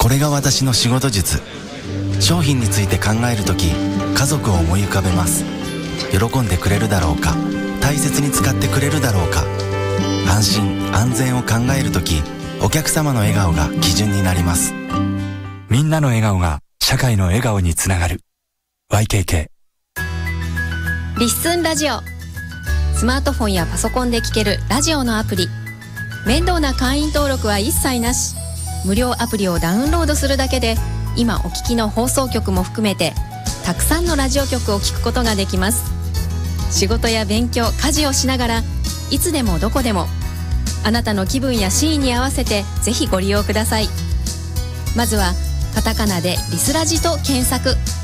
これが私の仕事術。商品について考えるとき、家族を思い浮かべます。喜んでくれるだろうか、大切に使ってくれるだろうか。安心安全を考えるとき、お客様の笑顔が基準になります。 みんなの笑顔が社会の笑顔につながる。 YKK リッスンラジオ。スマートフォンやパソコンで聴けるラジオのアプリ。面倒な会員登録は一切なし。無料アプリをダウンロードするだけで、今お聞きの放送局も含めてたくさんのラジオ局を聞くことができます。仕事や勉強、家事をしながらいつでもどこでも、あなたの気分やシーンに合わせてぜひご利用ください。まずはカタカナでリスラジと検索。